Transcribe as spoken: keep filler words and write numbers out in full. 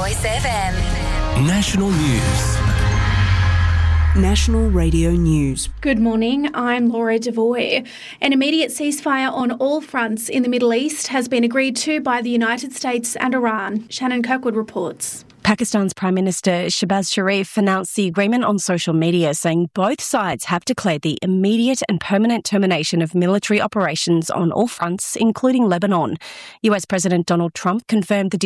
Choice F M. National News. National Radio News. Good morning, I'm Laura Devoy. An immediate ceasefire on all fronts in the Middle East has been agreed to by the United States and Iran. Shannon Kirkwood reports. Pakistan's Prime Minister Shehbaz Sharif announced the agreement on social media, saying both sides have declared the immediate and permanent termination of military operations on all fronts, including Lebanon. U S President Donald Trump confirmed the deal